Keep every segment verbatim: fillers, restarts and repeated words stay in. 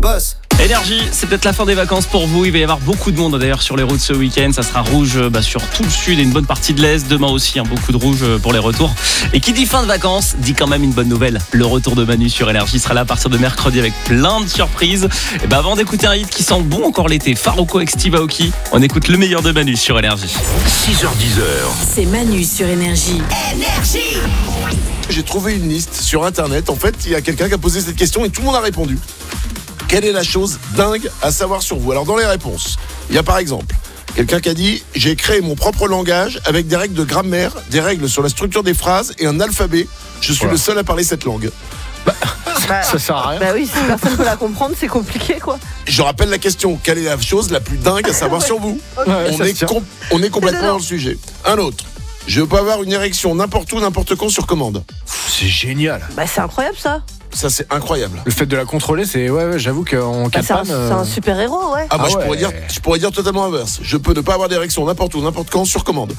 boss. Énergie, c'est peut-être la fin des vacances pour vous. Il va y avoir beaucoup de monde d'ailleurs sur les routes ce week-end. Ça sera rouge bah, sur tout le sud et une bonne partie de l'est. Demain aussi, hein, beaucoup de rouge pour les retours. Et qui dit fin de vacances, dit quand même une bonne nouvelle. Le retour de Manu sur Énergie sera là à partir de mercredi avec plein de surprises. Et bah, avant d'écouter un hit qui sent bon encore l'été, Farruko avec Steve Aoki, on écoute le meilleur de Manu sur Énergie. six heures dix. C'est Manu sur Énergie. Énergie. J'ai trouvé une liste sur internet. En fait, il y a quelqu'un qui a posé cette question et tout le monde a répondu. Quelle est la chose dingue à savoir sur vous? Alors dans les réponses, il y a par exemple quelqu'un qui a dit « J'ai créé mon propre langage avec des règles de grammaire, des règles sur la structure des phrases et un alphabet. Je suis voilà. le seul à parler cette langue. » Bah, ça sert à rien. Bah oui, si personne peut la comprendre, c'est compliqué quoi. Je rappelle la question, quelle est la chose la plus dingue à savoir sur vous? Okay. Ouais, on, est com- on est complètement dans le sujet. Un autre. Je peux avoir une érection n'importe où, n'importe quand sur commande. C'est génial. Bah c'est incroyable ça. Ça c'est incroyable. Le fait de la contrôler, c'est ouais, ouais j'avoue qu'en cas de bah, panne. C'est un, euh... un super héros, ouais. Ah bah ah je ouais. pourrais dire, je pourrais dire totalement l'inverse. Je peux ne pas avoir d'érection n'importe où, n'importe quand sur commande.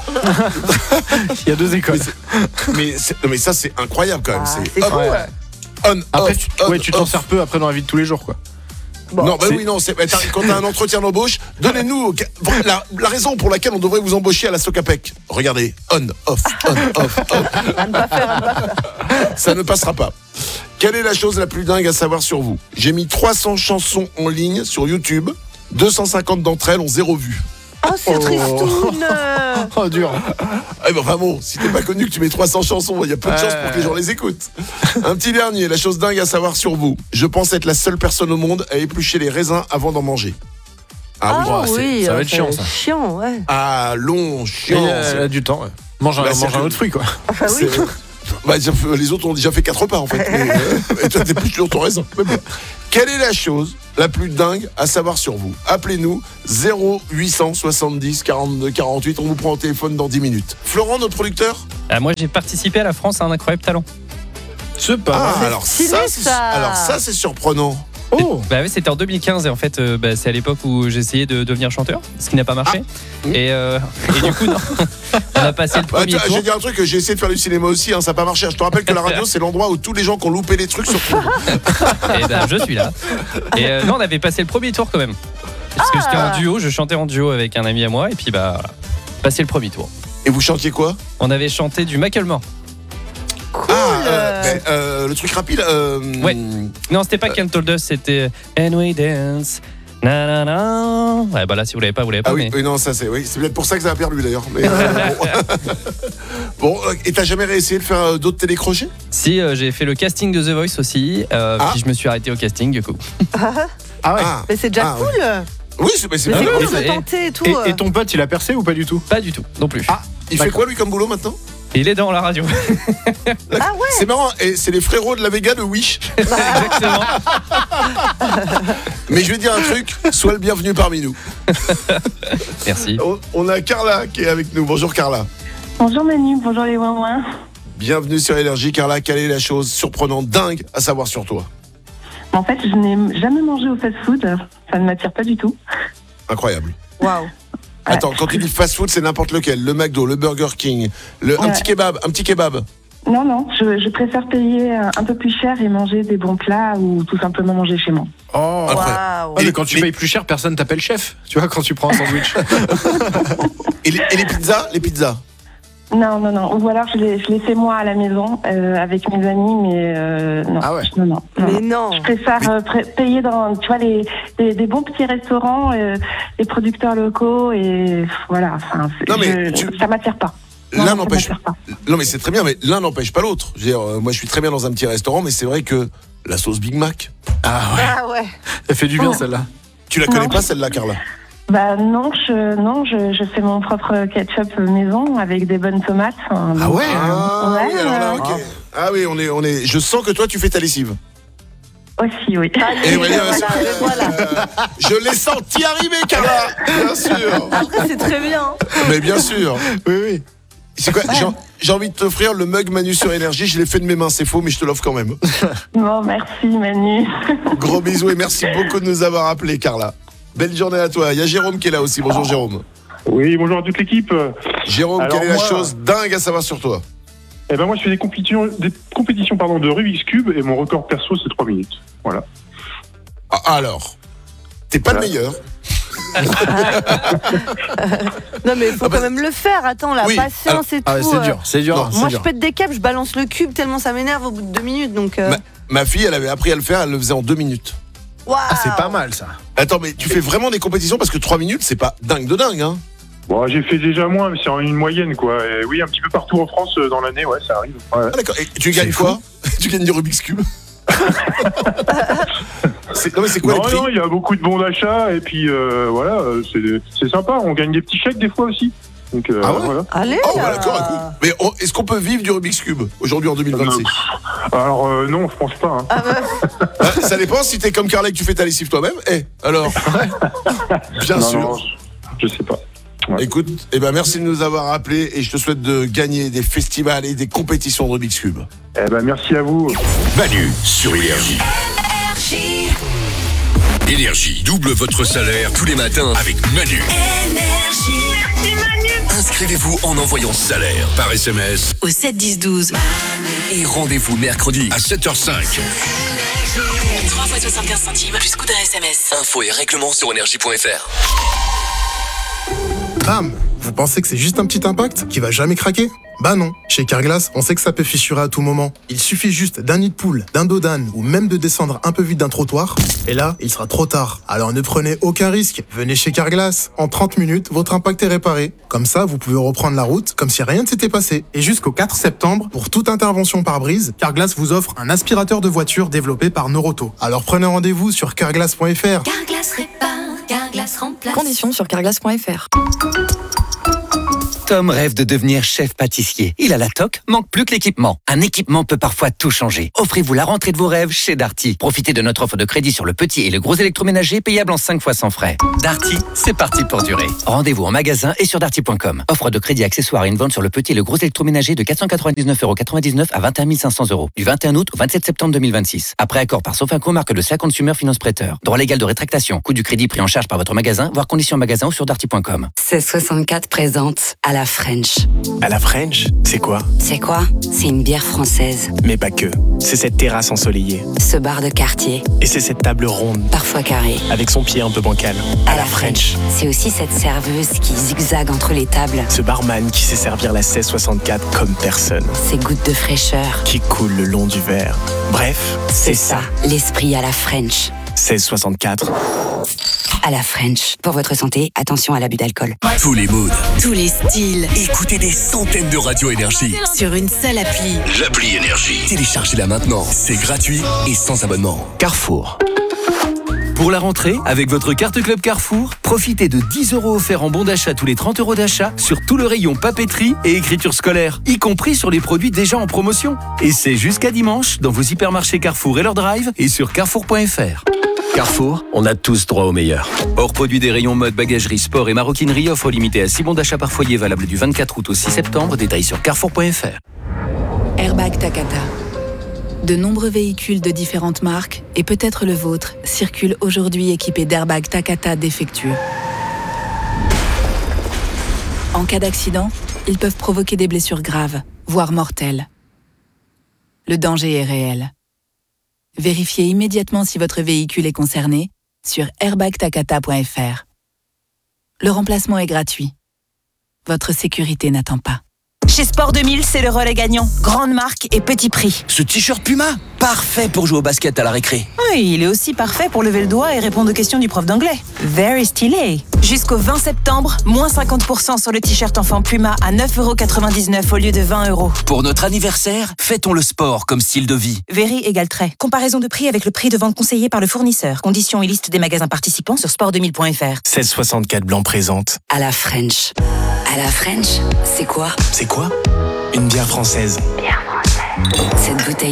Il y a deux écoles. Mais, c'est, mais, c'est, mais ça c'est incroyable quand même. Ah, c'est c'est hop, fou, ouais. On, après, off, tu, on, ouais, tu t'en off. sers peu après dans la vie de tous les jours quoi. Bon, non, bah c'est... oui, non, c'est, quand t'as un entretien d'embauche, donnez-nous la, la raison pour laquelle on devrait vous embaucher à la Socapec. Regardez, on, off, on, off, on. À ne pas faire, à ne pas faire. Ça ne passera pas. Quelle est la chose la plus dingue à savoir sur vous? J'ai mis trois cents chansons en ligne sur YouTube. deux cent cinquante d'entre elles ont zéro vue. Oh, c'est oh. tristoun. Oh, dur. Ah, ben, enfin bon, si t'es pas connu que tu mets trois cents chansons, il y a peu de chances pour que les gens les écoutent. Un petit dernier, la chose dingue à savoir sur vous. Je pense être la seule personne au monde à éplucher les raisins avant d'en manger. Ah, ah oui, oui, ça va être chiant ça. Chiant, ouais. Ah, long, chiant. Il y a du temps, ouais. Mange un, bah, mange un autre fruit, quoi. Ah oui. Bah, les autres ont déjà fait quatre repas, en fait. Mais, euh, et toi, t'es plus toujours ton raisin. Mais bon. Quelle est la chose la plus dingue à savoir sur vous? Appelez-nous zéro huit cent soixante-dix quarante-deux quarante-huit. On vous prend au téléphone dans dix minutes. Florent, notre producteur? euh, Moi, j'ai participé à la France à un incroyable talent. C'est pas. Ah, alors stylé, ça, c'est, ça. alors ça, c'est surprenant. Oh. Bah oui, c'était en deux mille quinze et en fait euh, bah, c'est à l'époque où j'essayais de devenir chanteur, ce qui n'a pas marché. Ah. Et, euh, et du coup, non. On a passé le premier bah, tour. J'ai dit un truc, j'ai essayé de faire du cinéma aussi, hein, ça n'a pas marché. Je te rappelle que la radio, c'est l'endroit où tous les gens qui ont loupé les trucs se retrouvent. Et ben, je suis là. Et euh, non, on avait passé le premier tour quand même. Parce que Ah. j'étais en duo, je chantais en duo avec un ami à moi et puis bah passé le premier tour. Et vous chantiez quoi? On avait chanté du Macklemore. Cool. Ah, euh, ben, euh, le truc rapide. Euh, Ouais. Non, c'était pas Can't Hold Us, c'était And We Dance. Na, na, na. Ouais, bah là, si vous l'avez pas, vous l'avez pas. Ah oui, mais... oui, non, ça c'est, oui, c'est peut-être pour ça que ça a perdu d'ailleurs. Mais, euh, bon. Bon, et t'as jamais réessayé de faire euh, d'autres télécrochets? Si, euh, j'ai fait le casting de The Voice aussi, euh, Ah. puis je me suis arrêté au casting du coup. Ah ouais. Ah, Mais c'est déjà ah, cool. ouais. Oui, c'est, mais c'est Mais bien. c'est oui, cool de et- tenter et tout. Et, et ton pote, il a percé ou pas du tout? Pas du tout, non plus. Ah. Il fait quoi lui comme boulot maintenant? Il est dans la radio. Ah ouais. C'est marrant, et c'est les frérots de la Vega de Wish. Exactement. Mais je vais dire un truc, sois le bienvenu parmi nous. Merci. On, on a Carla qui est avec nous. Bonjour Carla. Bonjour Manu, bonjour les ouin-ouin. Bienvenue sur Énergie. Carla, quelle est la chose surprenante, dingue à savoir sur toi? En fait, je n'ai jamais mangé au fast-food, ça ne m'attire pas du tout. Incroyable. Waouh. Attends, quand tu dis fast-food, c'est n'importe lequel. Le McDo, le Burger King, le, un Ouais. petit kebab, un petit kebab. Non, non, je, je préfère payer un peu plus cher et manger des bons plats ou tout simplement manger chez moi. Oh. Après. Waouh. Ouais, mais quand tu les- payes plus cher, personne t'appelle chef. Tu vois, quand tu prends un sandwich. Et les, et les pizzas, les pizzas. Non, non, non. Ou alors je les, je les fais moi à la maison euh, avec mes amis, mais euh, non. Ah ouais. Non, non, non. Mais non. Je préfère euh, pré- payer dans, tu vois, les, les- des bons petits restaurants, euh, les producteurs locaux et voilà. Enfin, c'est- Non, mais je- tu- ça m'attire pas. Non, L'un ça n'empêche. m'attire pas. Non, mais c'est très bien, mais l'un n'empêche pas l'autre. Je veux dire, euh, moi, je suis très bien dans un petit restaurant, mais c'est vrai que la sauce Big Mac. Ah ouais. Ah ouais. Ça fait du bien Oh. celle-là. Tu la connais Non. pas celle-là, Carla? Bah non, je, non, je, je fais mon propre ketchup maison avec des bonnes tomates. Enfin, Ah ouais. Ah, Ouais, oui, alors là, ouais. ok. Ah oui, on est, on est. Je sens que toi, tu fais ta lessive. Aussi, oui. Et ouais, bien voilà, sûr. et voilà. Euh, je l'ai senti arriver, Carla. Bien sûr. Après, c'est très bien. Mais bien sûr. Oui, oui. C'est quoi? J'ai, j'ai envie de t'offrir le mug Manu sur Énergie. Je l'ai fait de mes mains, c'est faux, mais je te l'offre quand même. Bon, merci Manu. Gros bisous et merci beaucoup de nous avoir appelés, Carla. Belle journée à toi. Il y a Jérôme qui est là aussi. Bonjour, Jérôme. Oui, bonjour à toute l'équipe. Jérôme, Alors, quelle est la moi- chose dingue à savoir sur toi? Eh ben moi, je fais des compétitions, des compétitions pardon, de Rubik's Cube et mon record perso, c'est trois minutes. Voilà. Ah, alors, t'es pas le meilleur. Non mais il faut Ah bah, quand même le faire. Attends, la oui, patience et tout. Ah ouais, c'est euh. dur, c'est dur. Non, c'est Moi dur. je pète des câbles, je balance le cube tellement ça m'énerve au bout de deux minutes. Donc. Euh... Ma, ma fille, elle avait appris à le faire, elle le faisait en deux minutes. Waouh. Ah, c'est pas mal ça. Attends, mais tu fais vraiment des compétitions parce que trois minutes, c'est pas dingue de dingue, hein. Bon, j'ai fait déjà moins, mais c'est en une moyenne, quoi. Et oui, un petit peu partout en France euh, dans l'année, ouais, ça arrive. Ouais. Ah, d'accord. Et tu gagnes C'est quoi? Tu gagnes du Rubik's Cube. C'est- non, mais c'est quoi Non, les prix? non, il y a beaucoup de bons d'achat, et puis euh, voilà, euh, c'est, c'est sympa. On gagne des petits chèques des fois aussi. Donc, euh, Ah ouais voilà. Allez. Oh, bah, là. d'accord, écoute. Mais on- est-ce qu'on peut vivre du Rubik's Cube aujourd'hui en deux mille vingt-six? Alors, euh, non, je pense pas. Hein. Ah bah, Ah, ça dépend si t'es comme Carla et que tu fais ta lessive toi-même. Eh, alors bien Non, sûr. non, je sais pas. Ouais. Écoute, eh ben merci de nous avoir appelés et je te souhaite de gagner des festivals et des compétitions de Rubik's Cube. Eh ben, merci à vous. Manu sur Énergie. Énergie double votre salaire tous les matins avec Manu. Inscrivez-vous en envoyant salaire par S M S Au sept dix douze. et rendez-vous mercredi à sept heures cinq. trois fois soixante-quinze centimes plus coût d'un S M S. Infos et règlements sur énergie point F R. Bam! Vous pensez que c'est juste un petit impact qui va jamais craquer? Bah non. Chez Carglass, on sait que ça peut fissurer à tout moment. Il suffit juste d'un nid de poule, d'un dos d'âne ou même de descendre un peu vite d'un trottoir. Et là, il sera trop tard. Alors ne prenez aucun risque. Venez chez Carglass. En trente minutes, votre impact est réparé. Comme ça, vous pouvez reprendre la route comme si rien ne s'était passé. Et jusqu'au quatre septembre, pour toute intervention par brise, Carglass vous offre un aspirateur de voiture développé par Noroto. Alors prenez rendez-vous sur carglass point F R. Carglass répare, Carglass remplace. Conditions sur carglass point F R. Tom rêve de devenir chef pâtissier. Il a la toque, manque plus que l'équipement. Un équipement peut parfois tout changer. Offrez-vous la rentrée de vos rêves chez Darty. Profitez de notre offre de crédit sur le petit et le gros électroménager payable en cinq fois sans frais. Darty, c'est parti pour durer. Rendez-vous en magasin et sur darty point com. Offre de crédit accessoire et une vente sur le petit et le gros électroménager de quatre cent quatre-vingt-dix-neuf euros quatre-vingt-dix-neuf à vingt et un mille cinq cents euros. Du vingt et un août au vingt-sept septembre deux mille vingt-six. Après accord par Sofinco, marque de sa Consumer Finance Prêteur. Droit légal de rétractation. Coût du crédit pris en charge par votre magasin, voire conditions en magasin ou sur darty point com. seize soixante-quatre présente à la French. À la French, c'est quoi? C'est quoi? C'est une bière française. Mais pas que. C'est cette terrasse ensoleillée. Ce bar de quartier. Et c'est cette table ronde. Parfois carrée. Avec son pied un peu bancal. À, à la French. C'est aussi cette serveuse qui zigzague entre les tables. Ce barman qui sait servir la seize soixante-quatre comme personne. Ces gouttes de fraîcheur. Qui coulent le long du verre. Bref, c'est ça. L'esprit à la French. seize soixante-quatre. À la French. Pour votre santé, attention à l'abus d'alcool. Tous les moods. Tous les styles. Écoutez des centaines de radios Énergie. Sur une seule appli. L'appli Énergie. Téléchargez-la maintenant. C'est gratuit et sans abonnement. Carrefour. Pour la rentrée, avec votre carte Club Carrefour, profitez de dix euros offerts en bon d'achat tous les trente euros d'achat sur tout le rayon papeterie et écriture scolaire, y compris sur les produits déjà en promotion. Et c'est jusqu'à dimanche dans vos hypermarchés Carrefour et leur drive et sur carrefour point F R. Carrefour, on a tous droit au meilleur. Hors produit des rayons mode, bagagerie, sport et maroquinerie, offre limitée à six bons d'achat par foyer valable du vingt-quatre août au six septembre. Détails sur carrefour point F R. Airbag Takata. De nombreux véhicules de différentes marques, et peut-être le vôtre, circulent aujourd'hui équipés d'airbags Takata défectueux. En cas d'accident, ils peuvent provoquer des blessures graves, voire mortelles. Le danger est réel. Vérifiez immédiatement si votre véhicule est concerné sur airbag takata point F R. Le remplacement est gratuit. Votre sécurité n'attend pas. Chez Sport deux mille, c'est le relais gagnant. Grande marque et petit prix. Ce t-shirt Puma, parfait pour jouer au basket à la récré. Oui, il est aussi parfait pour lever le doigt et répondre aux questions du prof d'anglais. Very stylé. Jusqu'au vingt septembre, moins cinquante pour cent sur le t-shirt enfant Puma à neuf euros quatre-vingt-dix-neuf au lieu de vingt euros. Pour notre anniversaire, fêtons le sport comme style de vie. Very égale trait. Comparaison de prix avec le prix de vente conseillé par le fournisseur. Conditions et liste des magasins participants sur sport deux mille point F R. seize soixante-quatre blanc présente. À la French. À la French, c'est quoi? C'est quoi? Une bière française. Bière française. Cette bouteille